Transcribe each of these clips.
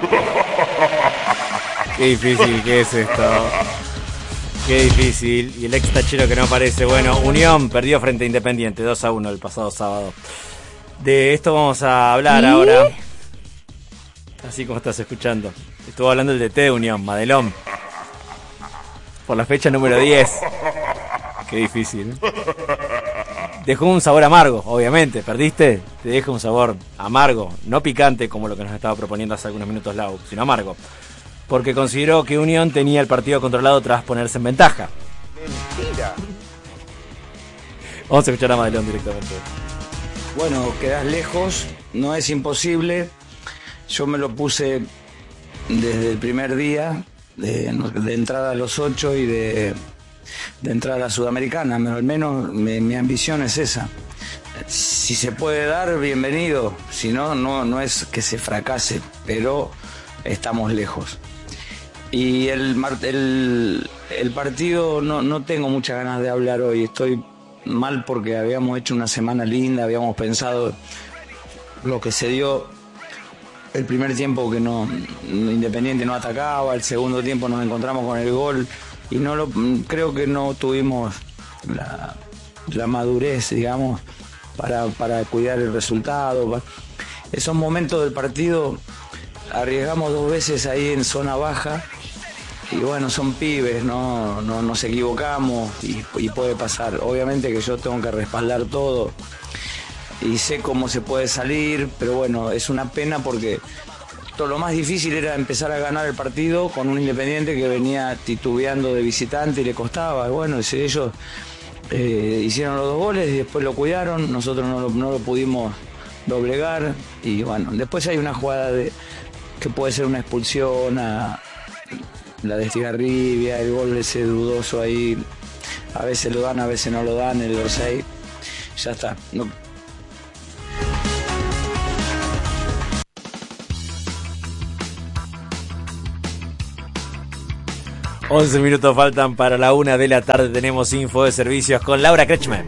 Qué difícil que es esto. Qué difícil. Y el ex tachero que no aparece. Bueno, Unión perdió frente a Independiente 2-1 el pasado sábado. De esto vamos a hablar ahora. Así como estás escuchando. Estuvo hablando el DT de Unión, Madelón. Por la fecha número 10. Qué difícil. Dejó un sabor amargo, obviamente. Perdiste, te deja un sabor amargo. No picante como lo que nos estaba proponiendo hace algunos minutos Lau, sino amargo. Porque consideró que Unión tenía el partido controlado tras ponerse en ventaja. Mentira. Vamos a escuchar a Madelón directamente. Bueno, quedás lejos, no es imposible. Yo me lo puse desde el primer día, de entrada a los 8 y de entrada a la Sudamericana, pero al menos mi ambición es esa. Si se puede dar, bienvenido. Si no, no es que se fracase, pero estamos lejos. Y el partido, no tengo muchas ganas de hablar hoy. Estoy mal porque habíamos hecho una semana linda, habíamos pensado lo que se dio el primer tiempo, que Independiente no atacaba, el segundo tiempo nos encontramos con el gol y creo que no tuvimos la madurez, digamos, para cuidar el resultado. Esos momentos del partido arriesgamos 2 veces ahí en zona baja y bueno, son pibes, no nos equivocamos y puede pasar. Obviamente que yo tengo que respaldar todo y sé cómo se puede salir, pero bueno, es una pena porque lo más difícil era empezar a ganar el partido con un Independiente que venía titubeando de visitante y le costaba. Bueno, si ellos hicieron los 2 goles y después lo cuidaron, nosotros no lo pudimos doblegar y bueno, después hay una jugada que puede ser una expulsión, la de Estigarribia, el gol ese dudoso ahí, a veces lo dan, a veces no lo dan, el Orsay, ya está. 11 minutos faltan para la 1 de la tarde. Tenemos info de servicios con Laura Kretschmann.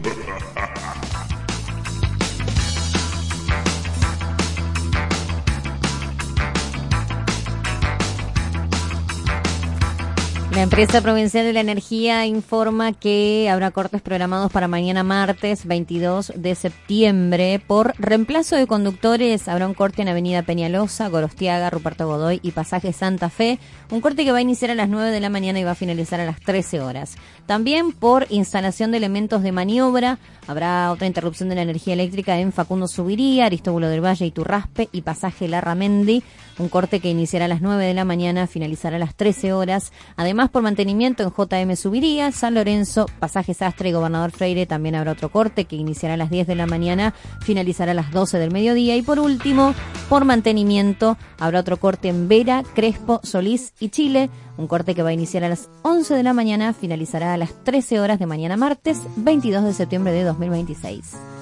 La empresa provincial de la energía informa que habrá cortes programados para mañana martes 22 de septiembre. Por reemplazo de conductores habrá un corte en Avenida Peñalosa, Gorostiaga, Ruperto Godoy y Pasaje Santa Fe. Un corte que va a iniciar a las 9 de la mañana y va a finalizar a las 13 horas. También por instalación de elementos de maniobra habrá otra interrupción de la energía eléctrica en Facundo Subiría, Aristóbulo del Valle, Iturraspe y Pasaje Larramendi. Un corte que iniciará a las 9 de la mañana, finalizará a las 13 horas. Además, por mantenimiento en JM Subiría, San Lorenzo, Pasaje Sastre y Gobernador Freire también habrá otro corte que iniciará a las 10 de la mañana, finalizará a las 12 del mediodía. Y por último, por mantenimiento, habrá otro corte en Vera, Crespo, Solís y Chile. Un corte que va a iniciar a las 11 de la mañana, finalizará a las 13 horas de mañana martes, 22 de septiembre de 2026.